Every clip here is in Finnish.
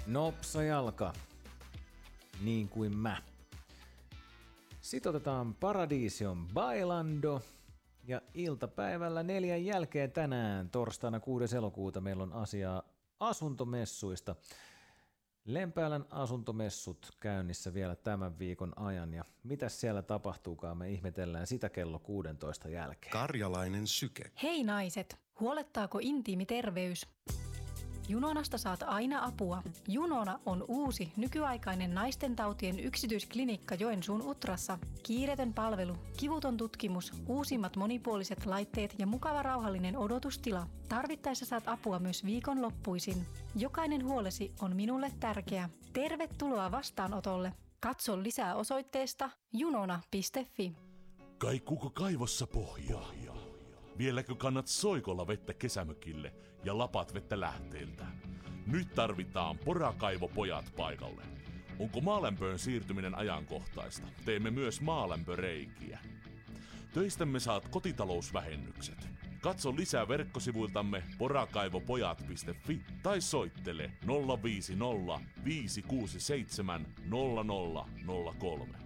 Nopsajalka, niin kuin mä. Sitten otetaan Paradision Bailando. Ja iltapäivällä 4 jälkeen tänään, torstaina 6. elokuuta, meillä on asiaa asuntomessuista. Lempäälän asuntomessut käynnissä vielä tämän viikon ajan. Ja mitäs siellä tapahtuukaan, me ihmetellään sitä kello 16 jälkeen. Karjalainen syke. Hei naiset, huolettaako intiimi terveys? Junonasta saat aina apua. Junona on uusi, nykyaikainen naistentautien yksityisklinikka Joensuun Utrassa. Kiireetön palvelu, kivuton tutkimus, uusimmat monipuoliset laitteet ja mukava rauhallinen odotustila. Tarvittaessa saat apua myös viikonloppuisin. Jokainen huolesi on minulle tärkeä. Tervetuloa vastaanotolle. Katso lisää osoitteesta junona.fi. Kaikuuko kaivossa pohjaa? Vieläkö kannat soikolla vettä kesämökille ja lapat vettä lähteiltä? Nyt tarvitaan Porakaivopojat paikalle. Onko maalämpöön siirtyminen ajankohtaista? Teemme myös maalämpöreikiä. Töistämme saat kotitalousvähennykset. Katso lisää verkkosivuiltamme porakaivopojat.fi tai soittele 050 567 0003.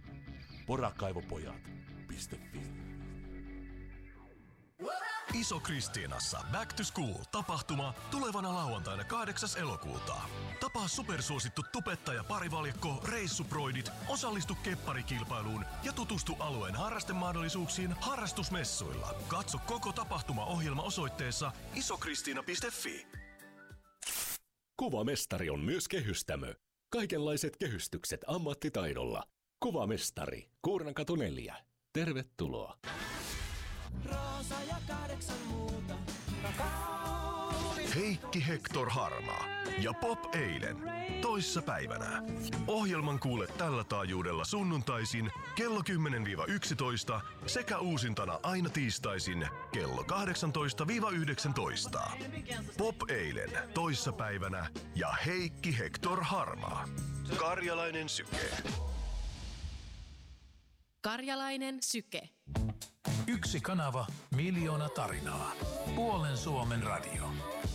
Porakaivopojat.fi. Iso-Kristiinassa Back to School-tapahtuma tulevana lauantaina 8. elokuuta. Tapaa supersuosittu tubettaja-parivaljakko Reissuproidit, osallistu kepparikilpailuun ja tutustu alueen harrastemahdollisuuksiin harrastusmessuilla. Katso koko tapahtumaohjelma osoitteessa isokristiina.fi. Kuvamestari on myös kehystämö. Kaikenlaiset kehystykset ammattitaidolla. Kuvamestari, Kuurnankatu 4. Tervetuloa. Roosa ja 8 muuta. Heikki Hector Harmaa ja Pop eilen. Toissa päivänä. Ohjelman kuule tällä taajuudella sunnuntaisin kello 10-11 sekä uusintana aina tiistaisin kello 18-19. Pop eilen toissa päivänä ja Heikki Hector Harmaa. Karjalainen syke. Karjalainen syke. Yksi kanava, miljoona tarinaa. Puolen Suomen radio.